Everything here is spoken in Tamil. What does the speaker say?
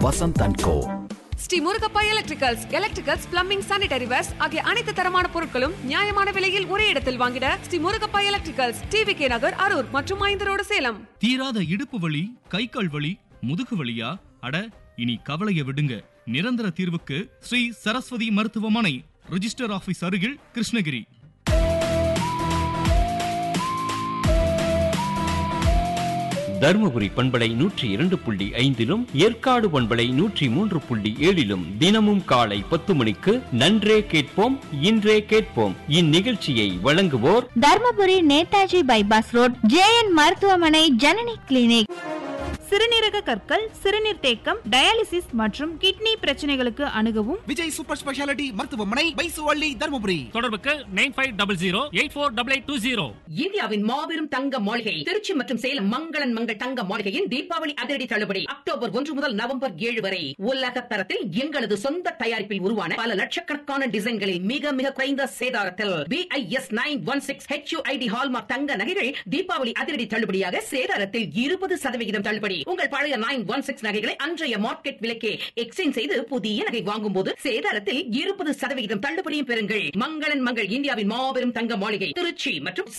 Vasanth and go. Sri Murugappa electricals plumbing sanitary verse ஆகிய அனைத்து தரமான பொருட்களும் நியாயமான விலையில் ஒரே இடத்தில் வாங்கிட ஸ்ரீ முருகப்பா எலக்ட்ரிகல்ஸ், டிவிகே நகர், அரூர் மற்றும் 5 ரோடு, சேலம். தீராத இடுப்பு வலி, கை கால் வலி, முதுகு வலியா? அட, இனி கவலைய விடுங்க. நிரந்தர தீர்வுக்கு ஸ்ரீ சரஸ்வதி மருத்துவமனை, ரிஜிஸ்டர் ஆபீஸ் அருகில், கிருஷ்ணகிரி. தர்மபுரி பண்பலை 102.5 ஏற்காடு பண்பலை 103.7 தினமும் காலை 10 மணிக்கு நன்றே கேட்போம் இன்றே கேட்போம். இந்நிகழ்ச்சியை வழங்குவோர் Dharmapuri Netaji bypass road JN மருத்துவமனை, ஜனனி கிளினிக். சிறுநீரக கற்கள், சிறுநீர் தேக்கம், டயாலிசிஸ் மற்றும் கிட்னி பிரச்சனைகளுக்கு அணுகவும் விஜய் சூப்பர் ஸ்பெஷாலிட்டி மருத்துவமனை, பைசுவள்ளி, தர்மபுரி. தொடர்புக்கு 9500848820. இந்தியாவின் மாபெரும் தங்க மாளிகை திருச்சி மற்றும் சேலம் மங்களன் மங்கள் தங்க மாளிகையின் தீபாவளி அதிரடி தள்ளுபடி அக்டோபர் 1 முதல் நவம்பர் 7 வரை. உலக தரத்தில் எங்களது சொந்த தயாரிப்பில் உருவான பல லட்சக்கணக்கான டிசைன்களில் மிக மிக குறைந்த சேதாரத்தில் BIS 916 HUID ஹால்மார்க் தங்க நகைகள் தீபாவளி அதிரடி தள்ளுபடியாக சேதாரத்தில் 20% தள்ளுபடி. உங்கள் பழைய 916 நகைகளை அன்றைய மார்க்கெட் விலைக்கே எக்ஸ்சேஞ்ச் செய்து புதிய நகை வாங்கும் போது சேதாரத்தில் 20% தள்ளுபடியும் பெறுங்கள். மங்களன் மங்கள், இந்தியாவின் மாபெரும் தங்க மாளிகை திருச்சி மற்றும்